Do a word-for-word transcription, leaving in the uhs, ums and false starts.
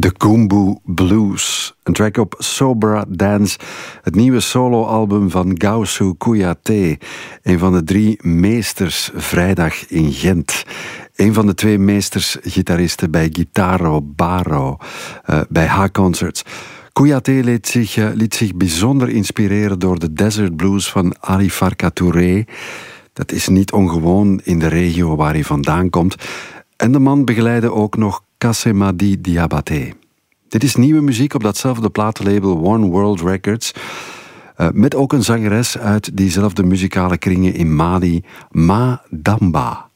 De Goombo Blues, een track op Sobra Dance, het nieuwe soloalbum van Gaoussou Kouyaté, een van de drie meesters vrijdag in Gent. Een van de twee meesters-gitaristen bij Guitaro Baro, uh, bij H-Concerts. Kouyaté liet zich, uh, liet zich bijzonder inspireren door de Desert Blues van Ali Farka Touré. Dat is niet ongewoon in de regio waar hij vandaan komt. En de man begeleidde ook nog Kassemadi Diabaté. Dit is nieuwe muziek op datzelfde platenlabel One World Records. Uh, met ook een zangeres uit diezelfde muzikale kringen in Mali, Ma Damba.